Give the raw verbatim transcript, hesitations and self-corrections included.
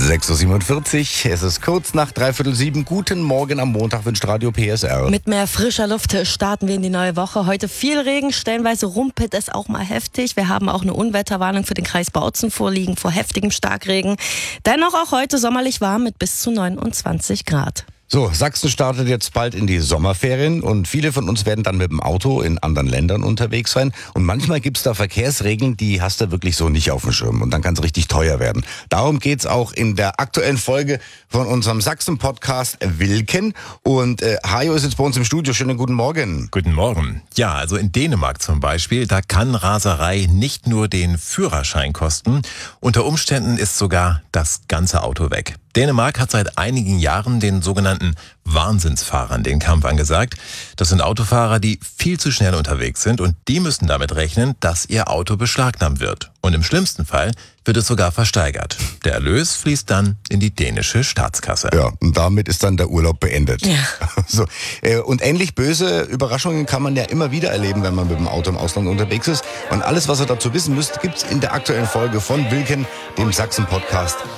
sechs Uhr siebenundvierzig, es ist kurz nach dreiviertel sieben. Guten Morgen am Montag wünscht Radio P S R. Mit mehr frischer Luft starten wir in die neue Woche. Heute viel Regen, stellenweise rumpelt es auch mal heftig. Wir haben auch eine Unwetterwarnung für den Kreis Bautzen vorliegen vor heftigem Starkregen. Dennoch auch heute sommerlich warm mit bis zu neunundzwanzig Grad. So, Sachsen startet jetzt bald in die Sommerferien und viele von uns werden dann mit dem Auto in anderen Ländern unterwegs sein. Und manchmal gibt's da Verkehrsregeln, die hast du wirklich so nicht auf dem Schirm und dann kann es richtig teuer werden. Darum geht's auch in der aktuellen Folge von unserem Sachsen-Podcast Wilken. Und äh, Hajo ist jetzt bei uns im Studio. Schönen guten Morgen. Guten Morgen. Ja, also in Dänemark zum Beispiel, da kann Raserei nicht nur den Führerschein kosten. Unter Umständen ist sogar das ganze Auto weg. Dänemark hat seit einigen Jahren den sogenannten Wahnsinnsfahrern den Kampf angesagt. Das sind Autofahrer, die viel zu schnell unterwegs sind und die müssen damit rechnen, dass ihr Auto beschlagnahmt wird. Und im schlimmsten Fall wird es sogar versteigert. Der Erlös fließt dann in die dänische Staatskasse. Ja, und damit ist dann der Urlaub beendet. Ja. So, äh, und ähnlich böse Überraschungen kann man ja immer wieder erleben, wenn man mit dem Auto im Ausland unterwegs ist. Und alles, was ihr dazu wissen müsst, gibt's in der aktuellen Folge von Wilken, dem Sachsen-Podcast.